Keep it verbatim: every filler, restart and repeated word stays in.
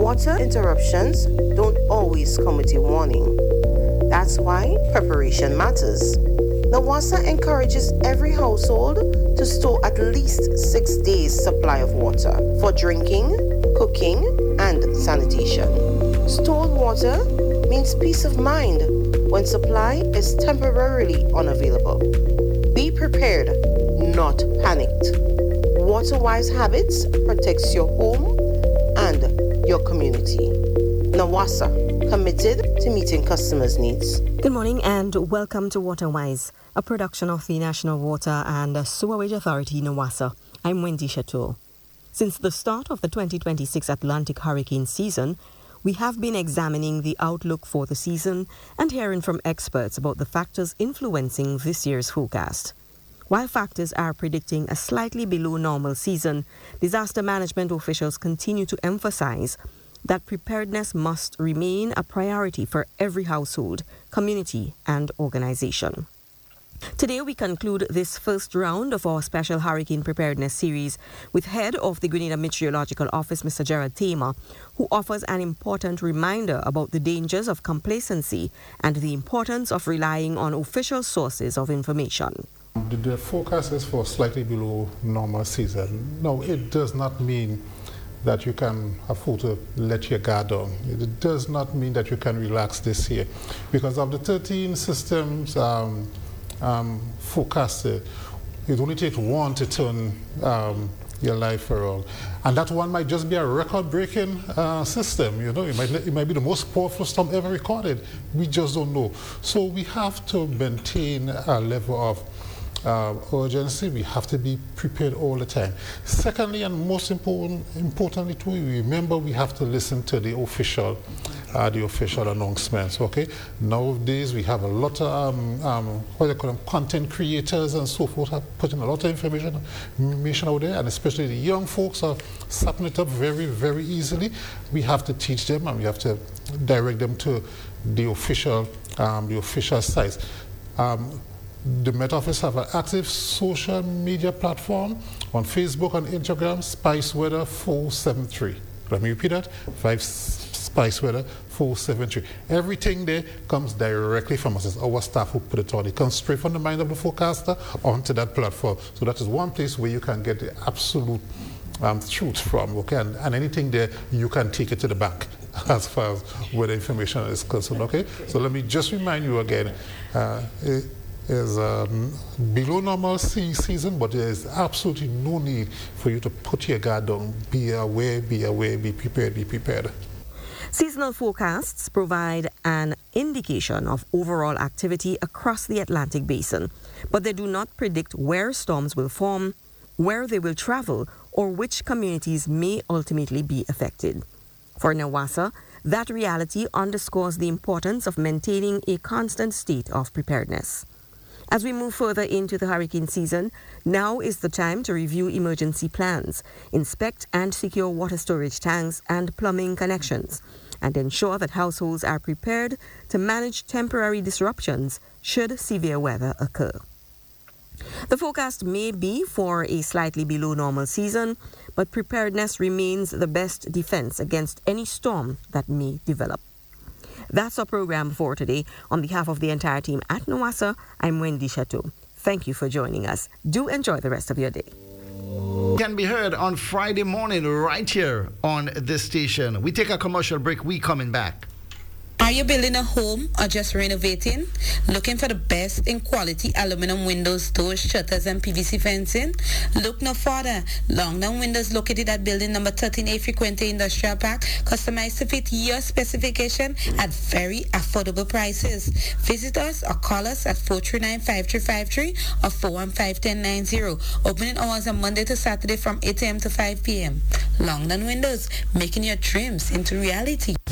Water interruptions don't always come with a warning. That's why preparation matters. NWASA encourages every household to store at least six days' supply of water for drinking, cooking, and sanitation. Stored water means peace of mind when supply is temporarily unavailable. Be prepared, not panicked. Water-wise habits protects your home and your community. NWASA, committed to meeting customers' needs. Good morning and welcome to WaterWise, a production of the National Water and Sewerage Authority, NWASA. I'm Wendy Chateau. Since the start of the twenty twenty-six Atlantic hurricane season, we have been examining the outlook for the season and hearing from experts about the factors influencing this year's forecast. While factors are predicting a slightly below normal season, disaster management officials continue to emphasize that preparedness must remain a priority for every household, community, and organization. Today, we conclude this first round of our special hurricane preparedness series with head of the Grenada Meteorological Office, Mister Gerald Tamer, who offers an important reminder about the dangers of complacency and the importance of relying on official sources of information. The, the forecast is for slightly below normal season. No, it does not mean that you can afford to let your guard down. It does not mean that you can relax this year. Because of the thirteen systems um, um, forecasted, it only takes one to turn um, your life around. And that one might just be a record-breaking uh, system. You know, it might, it might be the most powerful storm ever recorded. We just don't know. So we have to maintain a level of Uh, urgency. We have to be prepared all the time. Secondly, and most important, importantly too, remember we have to listen to the official, uh, the official announcements. Okay. Nowadays we have a lot of um, um, what they call them, content creators and so forth, are putting a lot of information, information out there, and especially the young folks are sapping it up very, very easily. We have to teach them and we have to direct them to the official, um, the official sites. Um, The Met Office have an active social media platform on Facebook and Instagram, Spice Weather four seven three. Let me repeat that, five Spice Weather four seven three. Everything there comes directly from us. It's our staff who put it on. It comes straight from the mind of the forecaster onto that platform. So that is one place where you can get the absolute um, truth from, okay? And, and anything there, you can take it to the bank as far as where the information is concerned, okay? So let me just remind you again, uh, it, is um, below normal sea season, but there is absolutely no need for you to put your guard down. Be aware, be aware, be prepared, be prepared. Seasonal forecasts provide an indication of overall activity across the Atlantic basin, but they do not predict where storms will form, where they will travel, or which communities may ultimately be affected. For NWASA, that reality underscores the importance of maintaining a constant state of preparedness. As we move further into the hurricane season, now is the time to review emergency plans, inspect and secure water storage tanks and plumbing connections, and ensure that households are prepared to manage temporary disruptions should severe weather occur. The forecast may be for a slightly below normal season, but preparedness remains the best defense against any storm that may develop. That's our program for today. On behalf of the entire team at NWASA, I'm Wendy Chateau. Thank you for joining us. Do enjoy the rest of your day. Can be heard on Friday morning right here on this station. We take a commercial break. We coming back. Are you building a home or just renovating? Looking for the best in quality aluminum windows, doors, shutters, and P V C fencing? Look no further. Longdown Windows, located at building number thirteen A Frequente Industrial Park, customized to fit your specification at very affordable prices. Visit us or call us at four three nine, five three five three or four one five, one zero nine zero. Opening hours are Monday to Saturday from eight a m to five p m Longdown Windows, making your dreams into reality.